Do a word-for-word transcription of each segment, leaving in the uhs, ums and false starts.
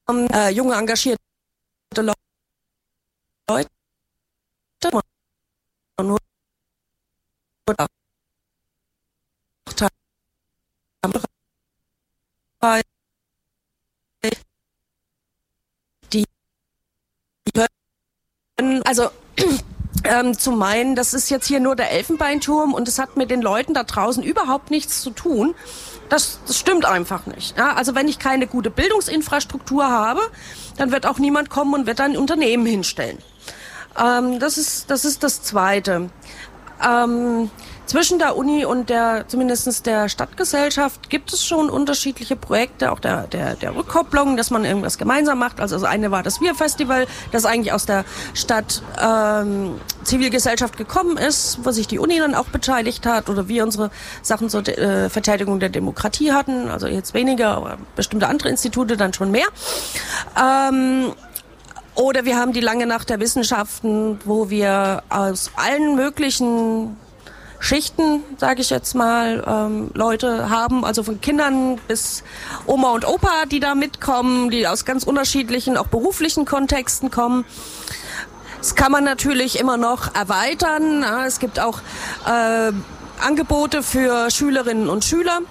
äh, junge, engagierte Leute. Nur die können, also ähm, zu meinen, das ist jetzt hier nur der Elfenbeinturm und es hat mit den Leuten da draußen überhaupt nichts zu tun, das, das stimmt einfach nicht. Ja? Also wenn ich keine gute Bildungsinfrastruktur habe, dann wird auch niemand kommen und wird ein Unternehmen hinstellen. Ähm, das ist, das ist das Zweite. Ähm, zwischen der Uni und der, zumindest der Stadtgesellschaft, gibt es schon unterschiedliche Projekte, auch der, der, der Rückkopplung, dass man irgendwas gemeinsam macht. Also das eine war das Wir-Festival, das eigentlich aus der Stadt ähm, Zivilgesellschaft gekommen ist, wo sich die Uni dann auch beteiligt hat oder wir unsere Sachen zur äh, Verteidigung der Demokratie hatten. Also jetzt weniger, aber bestimmte andere Institute dann schon mehr. Ähm, Oder wir haben die lange Nacht der Wissenschaften, wo wir aus allen möglichen Schichten, sage ich jetzt mal, ähm, Leute haben, also von Kindern bis Oma und Opa, die da mitkommen, die aus ganz unterschiedlichen, auch beruflichen Kontexten kommen. Das kann man natürlich immer noch erweitern. Ja, es gibt auch äh, Angebote für Schülerinnen und Schüler,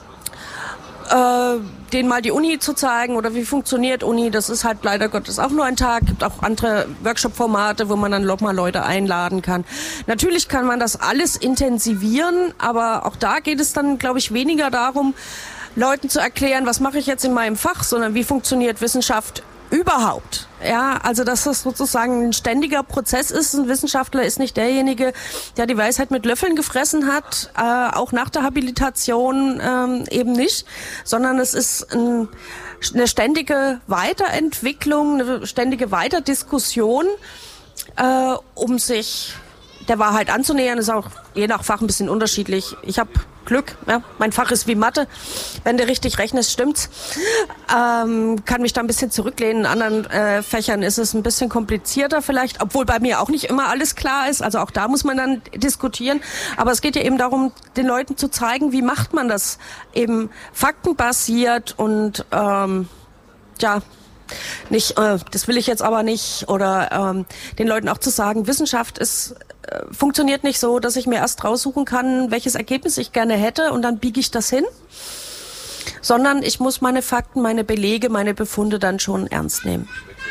äh, denen mal die Uni zu zeigen oder wie funktioniert Uni. Das ist halt leider Gottes auch nur ein Tag. Gibt auch andere Workshop-Formate, wo man dann noch mal Leute einladen kann. Natürlich kann man das alles intensivieren, aber auch da geht es dann, glaube ich, weniger darum, Leuten zu erklären, was mache ich jetzt in meinem Fach, sondern wie funktioniert Wissenschaft überhaupt. Ja, also dass das sozusagen ein ständiger Prozess ist. Ein Wissenschaftler ist nicht derjenige, der die Weisheit mit Löffeln gefressen hat, äh, auch nach der Habilitation ähm, eben nicht, sondern es ist ein, eine ständige Weiterentwicklung, eine ständige Weiterdiskussion, äh, um sich der Wahrheit anzunähern. Das ist auch je nach Fach ein bisschen unterschiedlich. Ich habe Glück, ja, mein Fach ist wie Mathe. Wenn du richtig rechnest, stimmt's. Ähm, kann mich da ein bisschen zurücklehnen. In anderen äh, Fächern ist es ein bisschen komplizierter vielleicht, obwohl bei mir auch nicht immer alles klar ist. Also auch da muss man dann diskutieren. Aber es geht ja eben darum, den Leuten zu zeigen, wie macht man das eben faktenbasiert und ähm, ja, nicht, äh, das will ich jetzt aber nicht, oder ähm, den Leuten auch zu sagen, Wissenschaft ist äh, funktioniert nicht so, dass ich mir erst raussuchen kann, welches Ergebnis ich gerne hätte und dann biege ich das hin, sondern ich muss meine Fakten, meine Belege, meine Befunde dann schon ernst nehmen.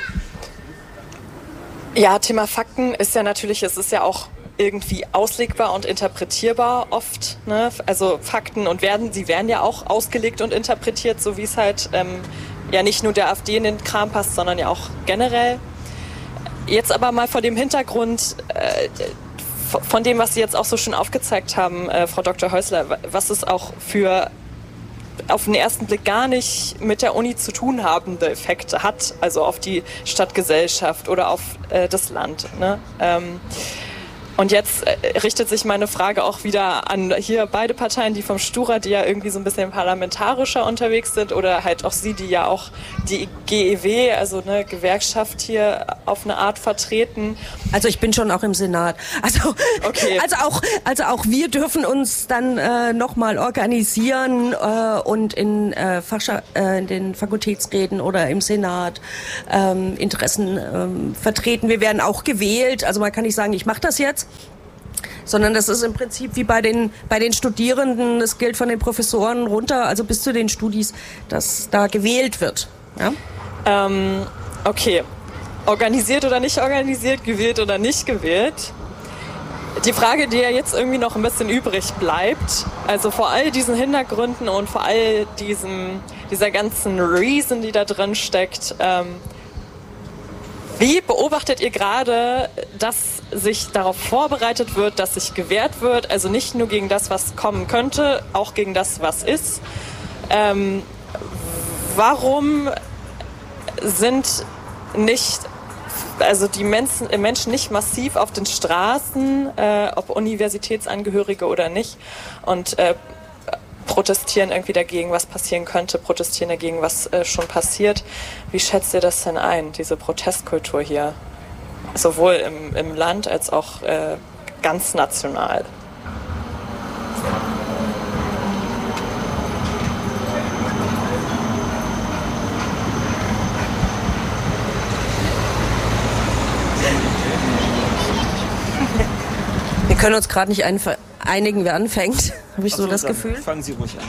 Ja, Thema Fakten ist ja natürlich, es ist ja auch irgendwie auslegbar und interpretierbar oft, ne? Also Fakten und werden, sie werden ja auch ausgelegt und interpretiert, so wie es halt ähm, ja nicht nur der AfD in den Kram passt, sondern ja auch generell. Jetzt aber mal vor dem Hintergrund äh, von dem, was Sie jetzt auch so schön aufgezeigt haben, äh, Frau Doktor Häusler, was es auch für auf den ersten Blick gar nicht mit der Uni zu tun habende Effekte hat, also auf die Stadtgesellschaft oder auf äh, das Land, ne? Ähm, Und jetzt äh, richtet sich meine Frage auch wieder an hier beide Parteien, die vom Stura, die ja irgendwie so ein bisschen parlamentarischer unterwegs sind, oder halt auch Sie, die ja auch die G E W, also eine Gewerkschaft hier auf eine Art vertreten. Also ich bin schon auch im Senat. Also, okay. also, auch, also auch wir dürfen uns dann äh, nochmal organisieren äh, und in, äh, Fachscha- äh, in den Fakultätsräten oder im Senat ähm, Interessen ähm, vertreten. Wir werden auch gewählt. Also man kann nicht sagen, ich mache das jetzt, sondern das ist im Prinzip wie bei den bei den Studierenden, das gilt von den Professoren runter, also bis zu den Studis, dass da gewählt wird. Ja? Ähm, okay, organisiert oder nicht organisiert, gewählt oder nicht gewählt. Die Frage, die ja jetzt irgendwie noch ein bisschen übrig bleibt, also vor all diesen Hintergründen und vor all diesem, dieser ganzen Reason, die da drin steckt, ähm, wie beobachtet ihr gerade, dass sich darauf vorbereitet wird, dass sich gewehrt wird, also nicht nur gegen das, was kommen könnte, auch gegen das, was ist? Ähm, warum sind nicht, also die Menschen, Menschen nicht massiv auf den Straßen, äh, ob Universitätsangehörige oder nicht, und äh, protestieren irgendwie dagegen, was passieren könnte, protestieren dagegen, was äh, schon passiert. Wie schätzt ihr das denn ein, diese Protestkultur hier? Sowohl im, im Land als auch äh, ganz national. können uns gerade nicht einf- einigen, wer anfängt, habe ich so, so das Gefühl. Fangen Sie ruhig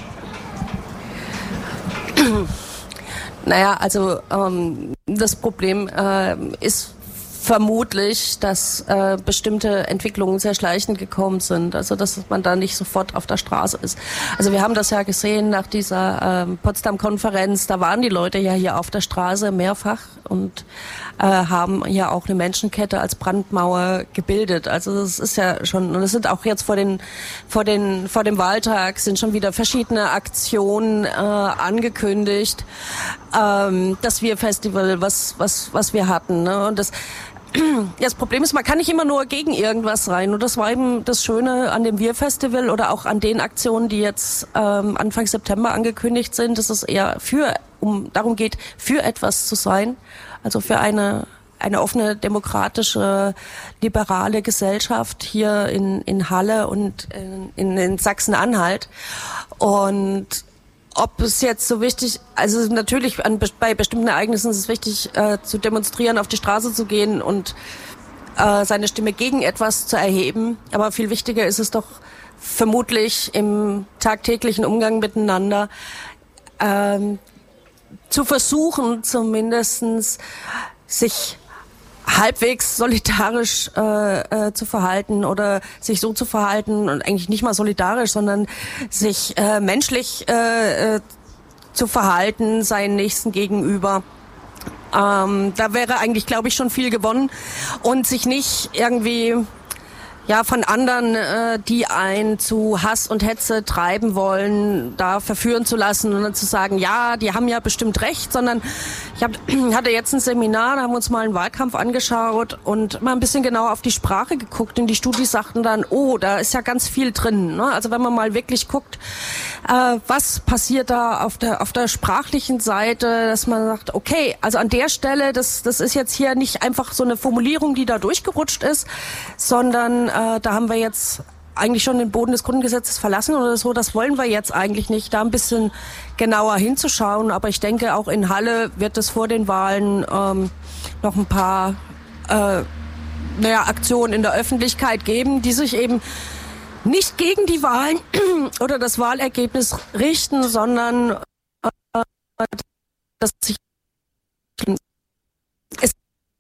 an. Naja, also ähm, das Problem äh, ist vermutlich, dass äh, bestimmte Entwicklungen sehr schleichend gekommen sind, also dass man da nicht sofort auf der Straße ist. Also wir haben das ja gesehen nach dieser äh, Potsdam-Konferenz, da waren die Leute ja hier auf der Straße mehrfach und äh, haben ja auch eine Menschenkette als Brandmauer gebildet. Also das ist ja schon, und es sind auch jetzt vor den vor den vor dem Wahltag sind schon wieder verschiedene Aktionen äh, angekündigt. Ähm, das Wir-Festival, was was was wir hatten, ne? Und das Das Problem ist, man kann nicht immer nur gegen irgendwas rein. Und das war eben das Schöne an dem Wir-Festival oder auch an den Aktionen, die jetzt ähm, Anfang September angekündigt sind, dass es eher für, um darum geht, für etwas zu sein. Also für eine eine offene, demokratische, liberale Gesellschaft hier in in Halle und in, in Sachsen-Anhalt. Und ob es jetzt so wichtig, also natürlich an, bei bestimmten Ereignissen ist es wichtig, äh, zu demonstrieren, auf die Straße zu gehen und äh, seine Stimme gegen etwas zu erheben. Aber viel wichtiger ist es doch vermutlich im tagtäglichen Umgang miteinander, ähm, zu versuchen, zumindestens sich halbwegs solidarisch äh, äh, zu verhalten oder sich so zu verhalten und eigentlich nicht mal solidarisch, sondern sich äh, menschlich äh, äh, zu verhalten, seinen Nächsten gegenüber. Ähm, da wäre eigentlich, glaube ich, schon viel gewonnen und sich nicht irgendwie ja von anderen, äh, die einen zu Hass und Hetze treiben wollen, da verführen zu lassen und dann zu sagen, ja, die haben ja bestimmt recht, sondern ich hab, hatte jetzt ein Seminar, da haben wir uns mal einen Wahlkampf angeschaut und mal ein bisschen genauer auf die Sprache geguckt und die Studis sagten dann, oh, da ist ja ganz viel drin, ne? Also wenn man mal wirklich guckt, äh, was passiert da auf der auf der sprachlichen Seite, dass man sagt, okay, also an der Stelle, das das ist jetzt hier nicht einfach so eine Formulierung, die da durchgerutscht ist, sondern äh, da haben wir jetzt eigentlich schon den Boden des Grundgesetzes verlassen oder so. Das wollen wir jetzt eigentlich nicht, da ein bisschen genauer hinzuschauen. Aber ich denke, auch in Halle wird es vor den Wahlen ähm, noch ein paar äh, naja, Aktionen in der Öffentlichkeit geben, die sich eben nicht gegen die Wahlen oder das Wahlergebnis richten, sondern äh, dass sich es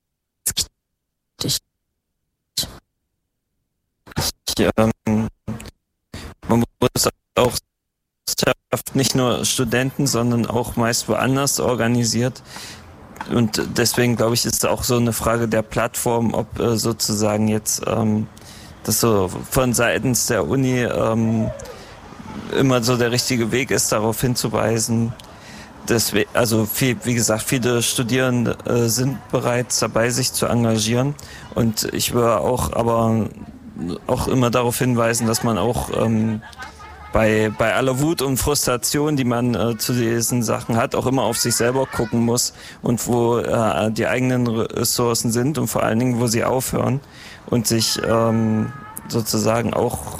Ich, ähm, man muss auch nicht nur Studenten, sondern auch meist woanders organisiert. Und deswegen glaube ich, ist es auch so eine Frage der Plattform, ob äh, sozusagen jetzt ähm, das so von seitens der Uni ähm, immer so der richtige Weg ist, darauf hinzuweisen. Deswegen, also viel, wie gesagt, viele Studierende äh, sind bereits dabei, sich zu engagieren. Und ich würde auch aber auch immer darauf hinweisen, dass man auch ähm, bei, bei aller Wut und Frustration, die man äh, zu diesen Sachen hat, auch immer auf sich selber gucken muss und wo äh, die eigenen Ressourcen sind und vor allen Dingen, wo sie aufhören und sich ähm, sozusagen auch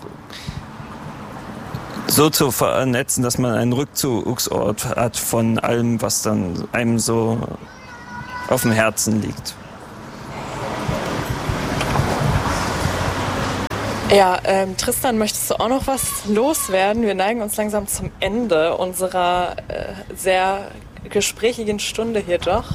so zu vernetzen, dass man einen Rückzugsort hat von allem, was dann einem so auf dem Herzen liegt. Ja, ähm, Tristan, möchtest du auch noch was loswerden? Wir neigen uns langsam zum Ende unserer äh, sehr gesprächigen Stunde hier doch.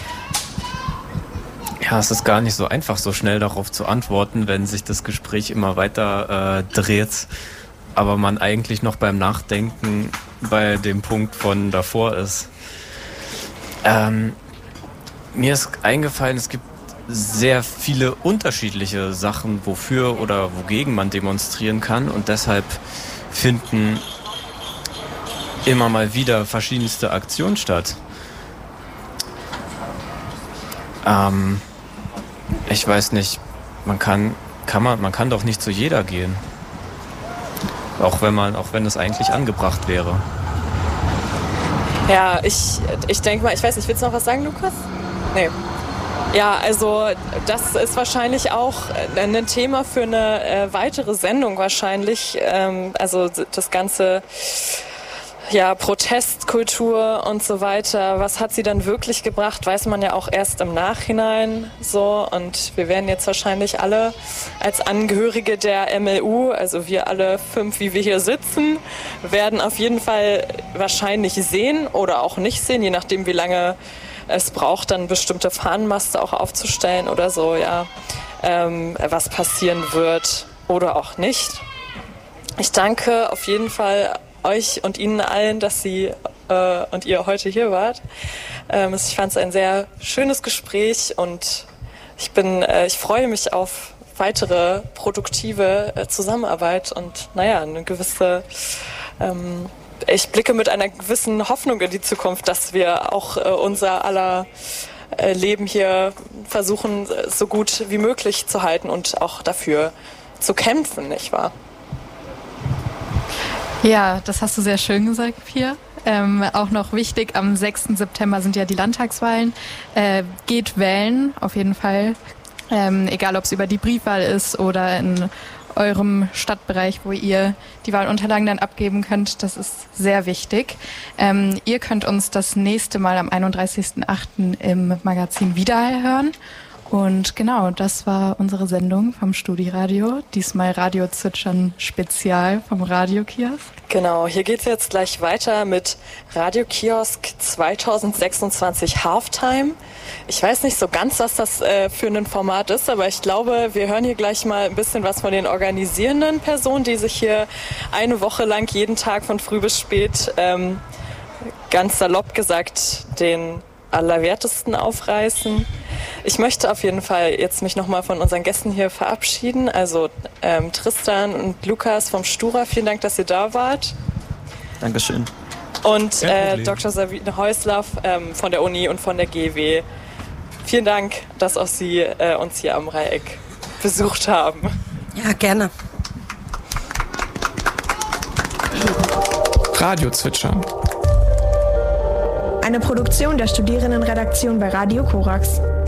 Ja, es ist gar nicht so einfach, so schnell darauf zu antworten, wenn sich das Gespräch immer weiter äh, dreht, aber man eigentlich noch beim Nachdenken bei dem Punkt von davor ist. Ähm, mir ist eingefallen, es gibt sehr viele unterschiedliche Sachen, wofür oder wogegen man demonstrieren kann und deshalb finden immer mal wieder verschiedenste Aktionen statt. Ähm, ich weiß nicht, man kann, kann man, man kann doch nicht zu jeder gehen. Auch wenn man, auch wenn es eigentlich angebracht wäre. Ja, ich, ich denke mal, ich weiß nicht, willst du noch was sagen, Lukas? Nee. Ja, also das ist wahrscheinlich auch ein Thema für eine äh, weitere Sendung wahrscheinlich. Ähm, also das ganze ja, Protestkultur und so weiter. Was hat sie dann wirklich gebracht, weiß man ja auch erst im Nachhinein so. Und wir werden jetzt wahrscheinlich alle als Angehörige der M L U, also wir alle fünf, wie wir hier sitzen, werden auf jeden Fall wahrscheinlich sehen oder auch nicht sehen, je nachdem, wie lange es braucht, dann bestimmte Fahnenmaste auch aufzustellen oder so, ja, ähm, was passieren wird oder auch nicht. Ich danke auf jeden Fall euch und Ihnen allen, dass Sie äh, und ihr heute hier wart. Ähm, ich fand es ein sehr schönes Gespräch und ich bin, äh, ich freue mich auf weitere produktive äh, Zusammenarbeit und naja, eine gewisse, ähm, ich blicke mit einer gewissen Hoffnung in die Zukunft, dass wir auch äh, unser aller äh, Leben hier versuchen, so gut wie möglich zu halten und auch dafür zu kämpfen, nicht wahr? Ja, das hast du sehr schön gesagt, Pia. Ähm, auch noch wichtig, am sechsten September sind ja die Landtagswahlen. Äh, geht wählen, auf jeden Fall. Ähm, egal, ob es über die Briefwahl ist oder in eurem Stadtbereich, wo ihr die Wahlunterlagen dann abgeben könnt. Das ist sehr wichtig. Ähm, ihr könnt uns das nächste Mal am einunddreißigsten achten im Magazin wiederhören. Und genau, das war unsere Sendung vom Studiradio. Diesmal Radio Zwitschern Spezial vom Radiokiosk. Genau, hier geht's jetzt gleich weiter mit Radiokiosk zweitausendsechsundzwanzig Halftime. Ich weiß nicht so ganz, was das äh, für ein Format ist, aber ich glaube, wir hören hier gleich mal ein bisschen was von den organisierenden Personen, die sich hier eine Woche lang jeden Tag von früh bis spät, ähm, ganz salopp gesagt, den Allerwertesten aufreißen. Ich möchte auf jeden Fall jetzt mich nochmal von unseren Gästen hier verabschieden. Also ähm, Tristan und Lukas vom Stura, vielen Dank, dass ihr da wart. Dankeschön. Und äh, Doktor Sabine Heuslaff ähm, von der Uni und von der G W. Vielen Dank, dass auch Sie äh, uns hier am Dreieck besucht haben. Ja, gerne. Radio Zwitschern. Eine Produktion der Studierendenredaktion bei Radio Korax.